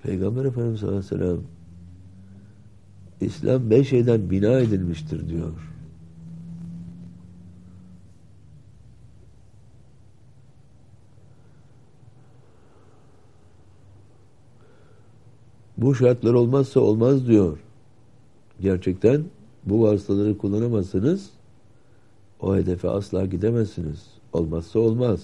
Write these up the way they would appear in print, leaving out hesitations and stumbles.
Peygamber Efendimiz sallallahu aleyhi ve sellem İslam 5 şeyden bina edilmiştir diyor. Bu şartlar olmazsa olmaz diyor. Gerçekten bu vasıtaları kullanamazsınız, o hedefe asla gidemezsiniz. Olmazsa olmaz.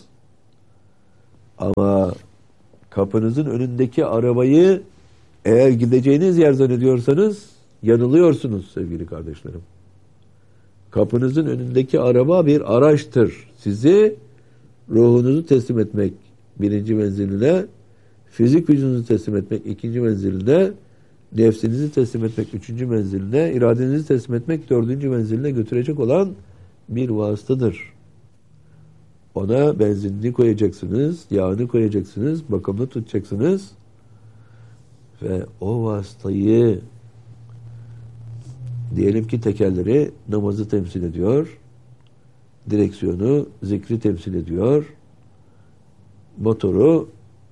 Ama kapınızın önündeki arabayı eğer gideceğiniz yer zannediyorsanız yanılıyorsunuz sevgili kardeşlerim. Kapınızın önündeki araba bir araçtır. Sizi ruhunuzu teslim etmek birinci menziline, fizik vücudunuzu teslim etmek ikinci menziline, nefsinizi teslim etmek üçüncü menziline, iradenizi teslim etmek dördüncü menziline götürecek olan bir vasıtadır. Ona benzinini koyacaksınız, yağını koyacaksınız, bakımını tutacaksınız ve o vasıtayı, diyelim ki tekerleri namazı temsil ediyor, direksiyonu zikri temsil ediyor, motoru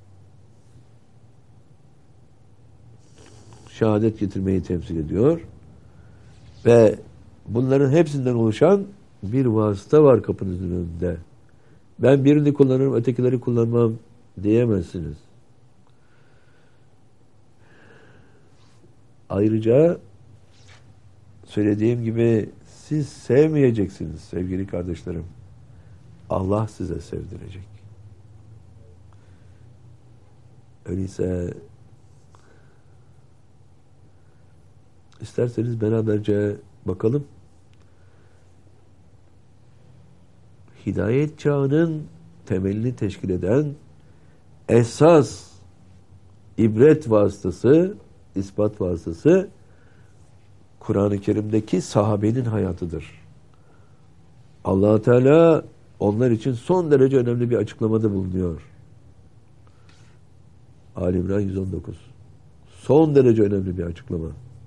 şehadet getirmeyi temsil ediyor ve bunların hepsinden oluşan bir vasıta var kapınızın önünde. Ben birini kullanırım, ötekileri kullanmam diyemezsiniz. Ayrıca söylediğim gibi siz sevmeyeceksiniz sevgili kardeşlerim. Allah size sevdirecek. Öyleyse isterseniz beraberce bakalım. Hidayet çağının temelini teşkil eden esas ibret vasıtası, ispat vasıtası Kur'an-ı Kerim'deki sahabenin hayatıdır. Allah Teala onlar için son derece önemli bir açıklamada bulunuyor. Ali İmran 119. Son derece önemli bir açıklama.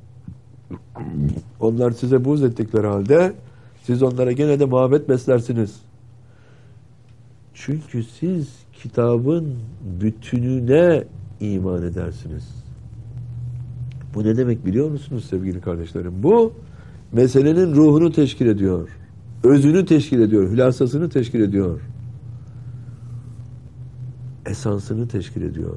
Onlar size buğz ettikleri halde siz onlara gene de muhabbet beslersiniz. Çünkü siz kitabın bütününe iman edersiniz. Bu ne demek biliyor musunuz sevgili kardeşlerim? Bu meselenin ruhunu teşkil ediyor. Özünü teşkil ediyor. Hülasasını teşkil ediyor. Esansını teşkil ediyor.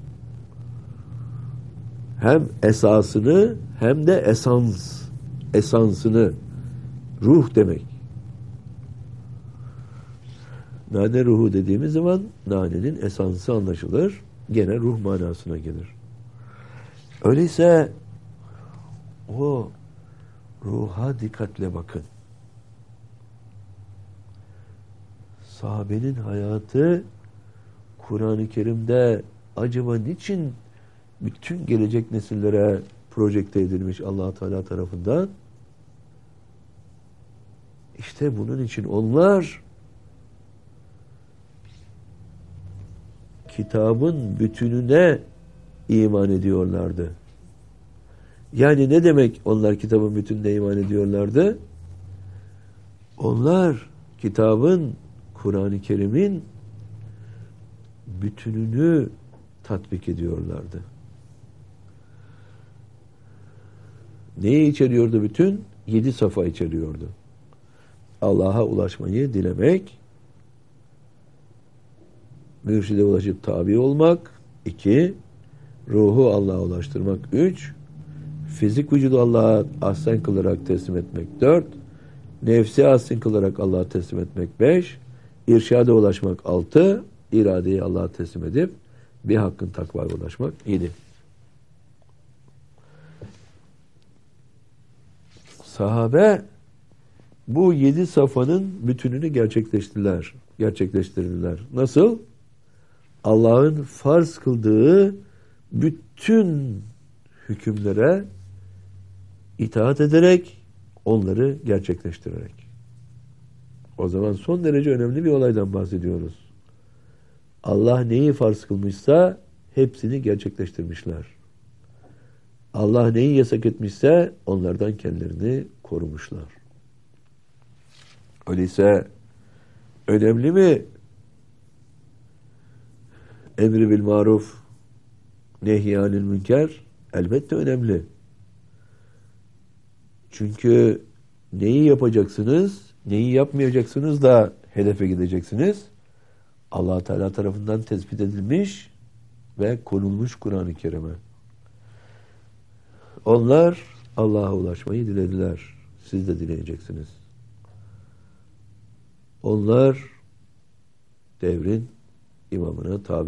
Hem esasını hem de esansını, ruh demek. Nane ruhu dediğimiz zaman nanenin esansı anlaşılır. Gene ruh manasına gelir. Öyleyse o ruha dikkatle bakın. Sahabenin hayatı Kur'an-ı Kerim'de acaba niçin bütün gelecek nesillere projekte edilmiş Allah Teala tarafından? İşte bunun için onlar kitabın bütününe iman ediyorlardı. Yani ne demek onlar kitabın bütününe iman ediyorlardı? Onlar kitabın, Kur'an-ı Kerim'in bütününü tatbik ediyorlardı. Neyi içeriyordu bütün? 7 safa içeriyordu. Allah'a ulaşmayı dilemek, mürşide ulaşıp tabi olmak, 2, ruhu Allah'a ulaştırmak, 3, fizik vücudu Allah'a ahsen kılarak teslim etmek, 4, nefsi ahsen kılarak Allah'a teslim etmek, 5, irşada ulaşmak, 6, iradeyi Allah'a teslim edip bir hakkın takvaya ulaşmak, 7. Sahabe bu 7 safhanın bütününü gerçekleştirdiler. Nasıl? Allah'ın farz kıldığı bütün hükümlere itaat ederek, onları gerçekleştirerek. O zaman son derece önemli bir olaydan bahsediyoruz. Allah neyi farz kılmışsa hepsini gerçekleştirmişler. Allah neyi yasak etmişse onlardan kendilerini korumuşlar. Öyleyse önemli mi emri bil maruf, Nehyanil münker elbette önemli. Çünkü neyi yapacaksınız, neyi yapmayacaksınız da hedefe gideceksiniz. Allah Teala tarafından tespit edilmiş ve konulmuş Kur'an-ı Kerim'e. Onlar Allah'a ulaşmayı dilediler. Siz de dileyeceksiniz. Onlar devrin imamına tabi